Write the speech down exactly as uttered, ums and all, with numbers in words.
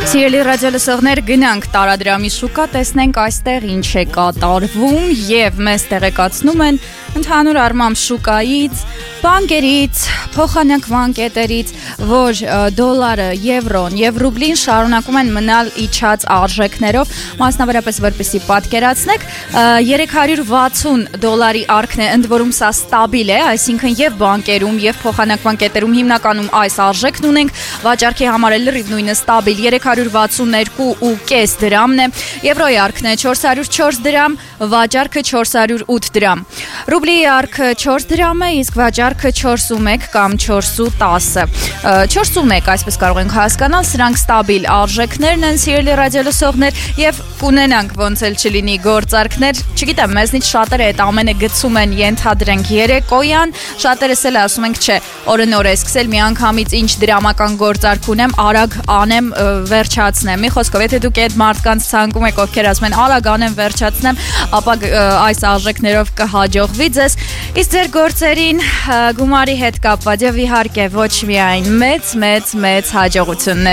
Սիրելի ռադիոլսողներ, գնանք տարադրամի շուկա, տեսնենք այստեղ ինչ է կատարվում եւ մեզ տեղեկացնում են ընդհանուր առմամբ շուկայից, բանկերից, փոխանակման կետերից, որ դոլարը, եվրոն եւ ռուբլին շարունակում են մնալ իջած արժեքներով, մասնավորապես որպեսզի պատկերացնեք, երեք հարյուր վաթսուն դոլարի արքն է, ընդ որում սա ստաբիլ է, այսինքն եւ բանկերում եւ փոխանակման կետերում հիմնականում այս արժեքն ունենք, վաճառքի համար էլ լրիվ նույնը ստաբիլ երեք հարյուր վաթսուն երկու ու կես դրամն է, եվրոյի արքն է չորս հարյուր չորս դրամ, վաճառքը չորս հարյուր ութ դրամ, ռուբլի արքը չորս դրամ է, իսկ վաճառքը չորս ու մեկ կամ չորս ու տասը, չորս ու մեկ, այսպես կարող ենք հասկանալ, սրանք ստաբիլ արժեքներն են, սիրելի ռադիոլսողներ, եւ կունենանք ոնց էլ չլինի գործարքներ, չգիտեմ, մեզնից շատերը այդ ամենը գցում են, ենթադրենք երեկոյան, շատերս էլ ասում ենք, չէ, օրը նոր է սկսել, միանգամից ինչ դրամական գործարք ունեմ, արագ անեմ, վերջացնեմ։ Մի խոսքով, եթե դուք այդ մարդկանց ցանկում եք, ովքեր ասում են, արագ անեմ, վերջացնեմ, ապա այս արժեքներով կհաջողվի ձեզ։ Իսկ ձեր գործերին գումարի հետ կապված եւ իհարկե ոչ միայն մեծ, մեծ, մեծ հաջողություններ